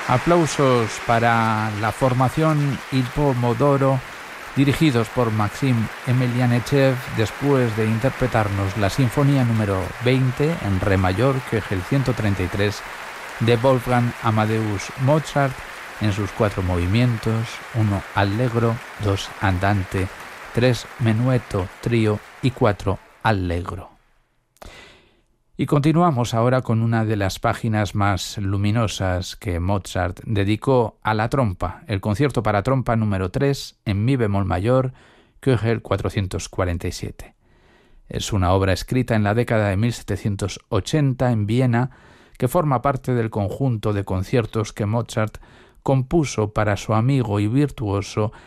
Aplausos para la formación Il Pomodoro, dirigidos por Maxim Emelianechev, después de interpretarnos la Sinfonía número 20 en Re mayor, Köchel 133, de Wolfgang Amadeus Mozart, en sus 4 movimientos: 1 allegro, 2 andante, 3 menueto, trío y 4 allegro. Y continuamos ahora con una de las páginas más luminosas que Mozart dedicó a la trompa, el concierto para trompa número 3 en mi bemol mayor, Köchel 447. Es una obra escrita en la década de 1780 en Viena, que forma parte del conjunto de conciertos que Mozart compuso para su amigo y virtuoso